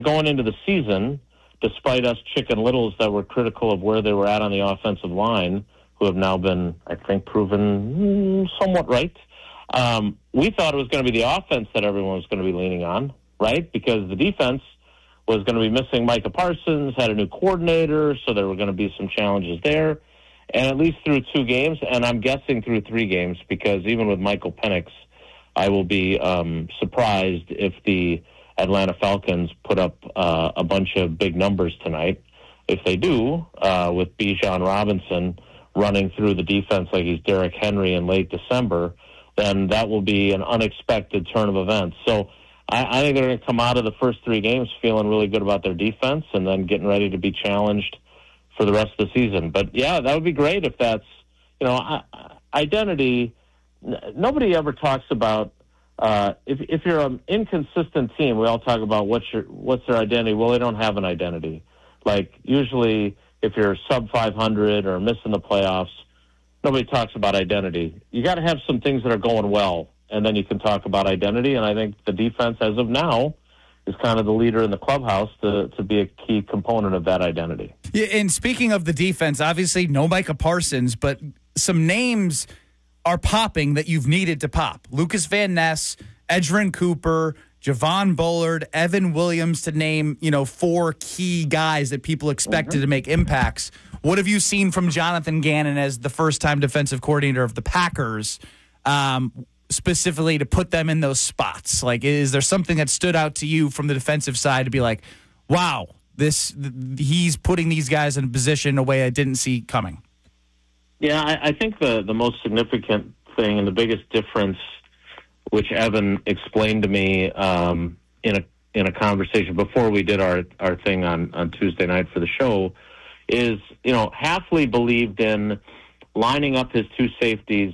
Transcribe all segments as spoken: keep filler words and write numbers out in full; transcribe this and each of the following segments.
going into the season, despite us Chicken Littles that were critical of where they were at on the offensive line, who have now been, I think, proven mm, somewhat right, um, we thought it was going to be the offense that everyone was going to be leaning on, right? Because the defense was going to be missing Micah Parsons, had a new coordinator, so there were going to be some challenges there. And at least through two games, and I'm guessing through three games, because even with Michael Penix, I will be um, surprised if the Atlanta Falcons put up uh, a bunch of big numbers tonight. If they do, uh, with Bijan Robinson running through the defense like he's Derrick Henry in late December, then that will be an unexpected turn of events. So I, I think they're going to come out of the first three games feeling really good about their defense and then getting ready to be challenged for the rest of the season. But, yeah, that would be great if that's, you know, identity. Nobody ever talks about, uh, if if you're an inconsistent team, we all talk about what's your what's their identity. Well, they don't have an identity. Like, usually if you're sub five hundred or missing the playoffs, nobody talks about identity. You got to have some things that are going well, and then you can talk about identity. And I think the defense, as of now, is kind of the leader in the clubhouse to, to be a key component of that identity. Yeah, and speaking of the defense, obviously no Micah Parsons, but some names are popping that you've needed to pop. Lucas Van Ness, Edgerrin Cooper, Javon Bullard, Evan Williams, to name, you know, four key guys that people expected mm-hmm. to make impacts. What have you seen from Jonathan Gannon as the first-time defensive coordinator of the Packers, um, specifically to put them in those spots? Like, is there something that stood out to you from the defensive side to be like, wow, this th- he's putting these guys in a position in a way I didn't see coming? Yeah, I, I think the, the most significant thing and the biggest difference, which Evan explained to me um, in a in a conversation before we did our, our thing on, on Tuesday night for the show, is, you know, Hafley believed in lining up his two safeties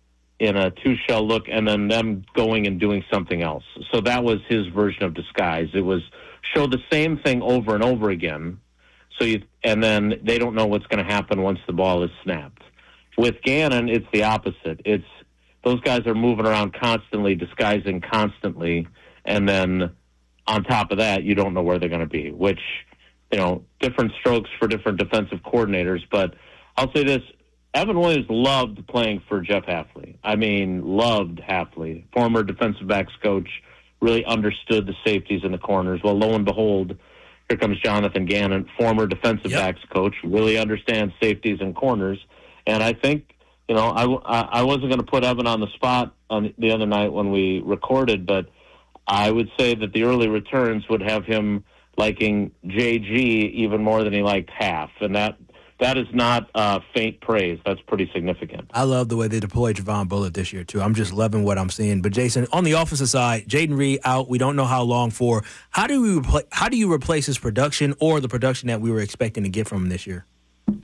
in a two-shell look and then them going and doing something else. So that was his version of disguise. It was show the same thing over and over again, so you, and then they don't know what's going to happen once the ball is snapped. With Gannon, it's the opposite. It's those guys are moving around constantly, disguising constantly, and then on top of that, you don't know where they're going to be, which, you know, different strokes for different defensive coordinators. But I'll say this, Evan Williams loved playing for Jeff Hafley. I mean, loved Hafley. Former defensive backs coach, really understood the safeties in the corners. Well, lo and behold, here comes Jonathan Gannon, former defensive yep. backs coach, really understands safeties and corners. And I think, you know, I, I wasn't going to put Evan on the spot on the other night when we recorded, but I would say that the early returns would have him liking J G even more than he liked Half. And that that is not uh, faint praise. That's pretty significant. I love the way they deployed Javon Bullard this year, too. I'm just loving what I'm seeing. But, Jason, on the offensive side, Jayden Reed out. We don't know how long for. How do, we repl- how do you replace his production or the production that we were expecting to get from him this year?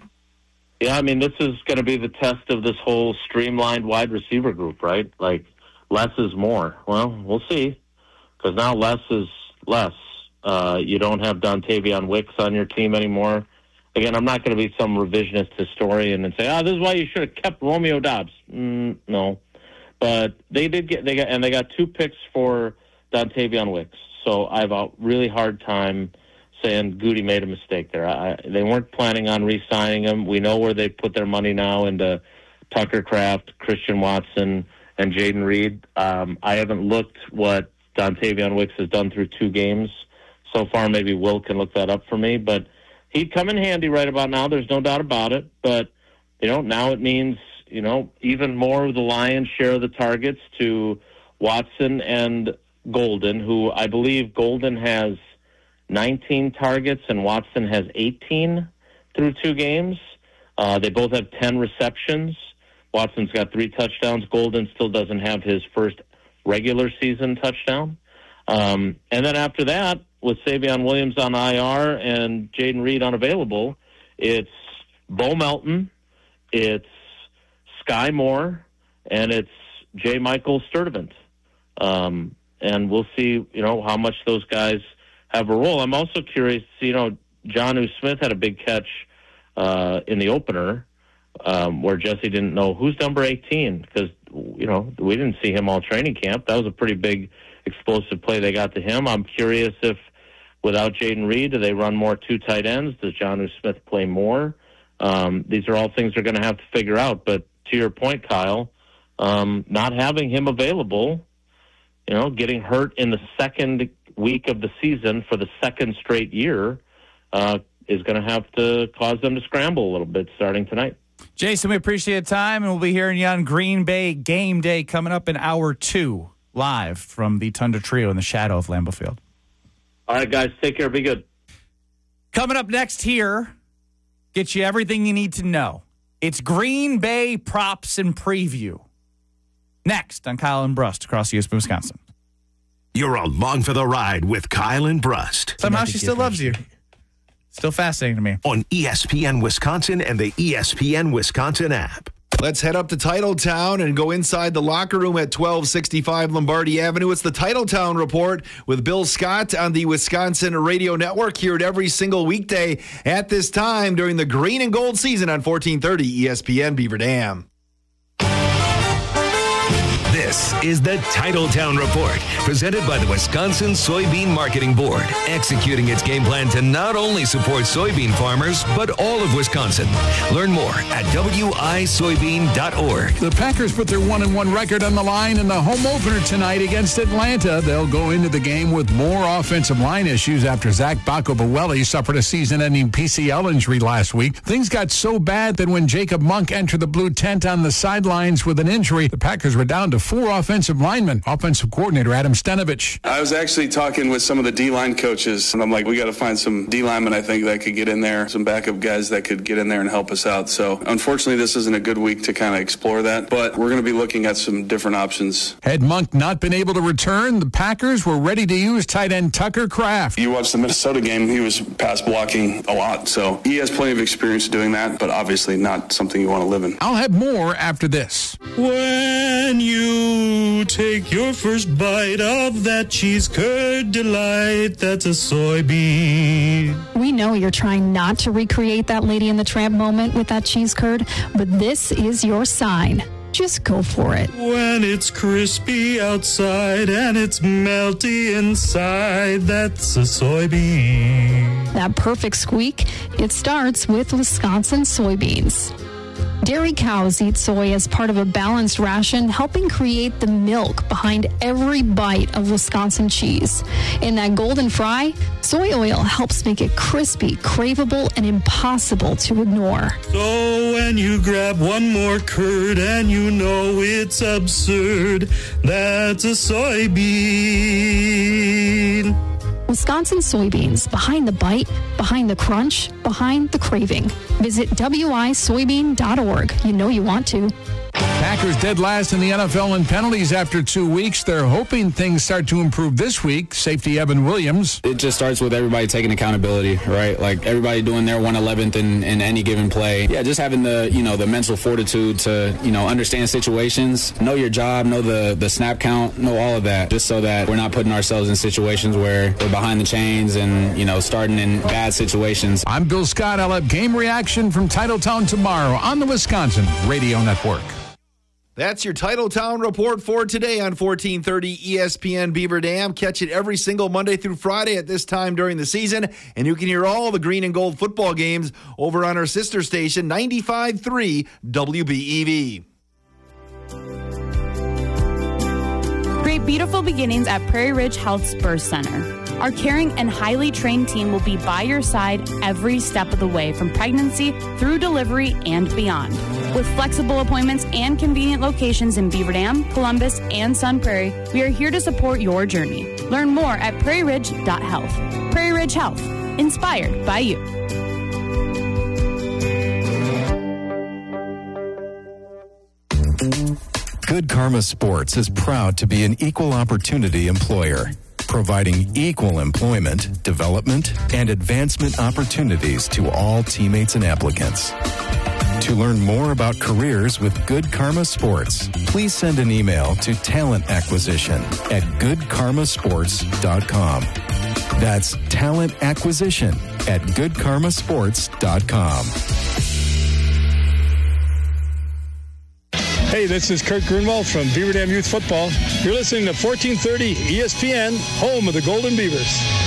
Yeah, I mean, this is going to be the test of this whole streamlined wide receiver group, right? Like, less is more. Well, we'll see, because now less is less. Uh, you don't have Dontavion Wicks on your team anymore. Again, I'm not going to be some revisionist historian and say, oh, this is why you should have kept Romeo Doubs. Mm, no. But they did get, they got, and they got two picks for Dontavion Wicks. So I have a really hard time saying Goody made a mistake there. I, they weren't planning on re-signing him. We know where they put their money now into Tucker Kraft, Christian Watson, and Jayden Reed. Um, I haven't looked what Dontavion Wicks has done through two games so far. Maybe Will can look that up for me. But he'd come in handy right about now. There's no doubt about it. But, you know, now it means, you know, even more of the lion's share of the targets to Watson and Golden, who I believe Golden has nineteen targets and Watson has eighteen through two games. Uh, they both have ten receptions. Watson's got three touchdowns. Golden still doesn't have his first regular season touchdown. Um, and then after that, with Savion Williams on I R and Jayden Reed unavailable, it's Bo Melton, it's Sky Moore, and it's J. Michael Sturdivant. Um, and we'll see, you know, how much those guys have a role. I'm also curious to see, you know, Jonnu Smith had a big catch uh, in the opener um, where Jesse didn't know who's number eighteen because, you know, we didn't see him all training camp. That was a pretty big explosive play they got to him. I'm curious if without Jaden Reed? Do they run more two tight ends? Does Jonnu Smith play more? Um, these are all things they're going to have to figure out. But to your point, Kyle, um, not having him available, you know, getting hurt in the second week of the season for the second straight year uh, is going to have to cause them to scramble a little bit starting tonight. Jason, we appreciate the time, and we'll be hearing you on Green Bay Game Day coming up in hour two, live from the Tundra Trio in the shadow of Lambeau Field. All right, guys, take care. Be good. Coming up next here, get you everything you need to know. It's Green Bay Props and Preview. Next on Kyle and Brust across U S P Wisconsin. You're along for the ride with Kyle and Brust. Somehow she still loves you. Still fascinating to me. On E S P N Wisconsin and the E S P N Wisconsin app. Let's head up to Titletown and go inside the locker room at twelve sixty-five Lombardi Avenue. It's the Titletown Report with Bill Scott on the Wisconsin Radio Network, here at every single weekday at this time during the green and gold season on fourteen thirty E S P N Beaver Dam. This is the Titletown Report, presented by the Wisconsin Soybean Marketing Board, executing its game plan to not only support soybean farmers, but all of Wisconsin. Learn more at W I soybean dot org. The Packers put their one and one record on the line in the home opener tonight against Atlanta. They'll go into the game with more offensive line issues after Zach Bacco-Buelli suffered a season-ending P C L injury last week. Things got so bad that when Jacob Monk entered the blue tent on the sidelines with an injury, the Packers were down to four offensive linemen. Offensive coordinator Adam Stenovich. I was actually talking with some of the D-line coaches, and I'm like, we got to find some D-linemen, I think, that could get in there, some backup guys that could get in there and help us out. So, unfortunately, this isn't a good week to kind of explore that, but we're going to be looking at some different options. Had Monk not been able to return, the Packers were ready to use tight end Tucker Kraft. You watched the Minnesota game, he was pass blocking a lot, so he has plenty of experience doing that, but obviously not something you want to live in. I'll have more after this. When you take your first bite of that cheese curd delight, that's a soybean. We know you're trying not to recreate that Lady in the Tramp moment with that cheese curd, but this is your sign. Just go for it. When it's crispy outside and it's melty inside, that's a soybean. That perfect squeak, it starts with Wisconsin soybeans. Dairy cows eat soy as part of a balanced ration, helping create the milk behind every bite of Wisconsin cheese. In that golden fry, soy oil helps make it crispy, craveable, and impossible to ignore. So when you grab one more curd and you know it's absurd, that's a soybean. Wisconsin soybeans, behind the bite, behind the crunch, behind the craving. Visit W I soybean dot org. You know you want to. Packers dead last in the N F L in penalties after two weeks. They're hoping things start to improve this week. Safety Evan Williams. It just starts with everybody taking accountability, right? Like everybody doing their one eleventh in, in any given play. Yeah, just having the, you know, the mental fortitude to, you know, understand situations, know your job, know the, the snap count, know all of that, just so that we're not putting ourselves in situations where we're behind the chains and, you know, starting in bad situations. I'm Bill Scott. I'll have game reaction from Titletown tomorrow on the Wisconsin Radio Network. That's your Titletown Report for today on fourteen thirty E S P N Beaver Dam. Catch it every single Monday through Friday at this time during the season. And you can hear all the green and gold football games over on our sister station, ninety-five point three W B E V. Create beautiful beginnings at Prairie Ridge Health's Birth Center. Our caring and highly trained team will be by your side every step of the way, from pregnancy through delivery and beyond. With flexible appointments and convenient locations in Beaver Dam, Columbus, and Sun Prairie, we are here to support your journey. Learn more at prairie ridge dot health. Prairie Ridge Health, inspired by you. Good Karma Sports is proud to be an equal opportunity employer, providing equal employment, development, and advancement opportunities to all teammates and applicants. To learn more about careers with Good Karma Sports, please send an email to talent acquisition at good karma sports dot com. That's talent acquisition at good karma sports dot com. Hey, this is Kurt Grunwald from Beaver Dam Youth Football. You're listening to fourteen thirty E S P N, home of the Golden Beavers.